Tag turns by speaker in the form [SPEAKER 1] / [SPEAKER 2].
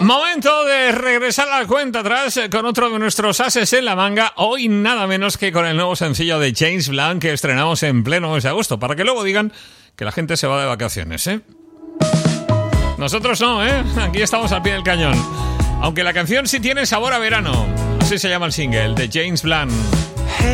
[SPEAKER 1] Momento de regresar a la cuenta atrás con otro de nuestros ases en la manga. Hoy nada menos que con el nuevo sencillo de James Blunt que estrenamos en pleno mes de agosto, para que luego digan que la gente se va de vacaciones, ¿eh? Nosotros no, ¿eh? Aquí estamos al pie del cañón. Aunque la canción sí tiene sabor a verano. Así se llama el single de James Blunt.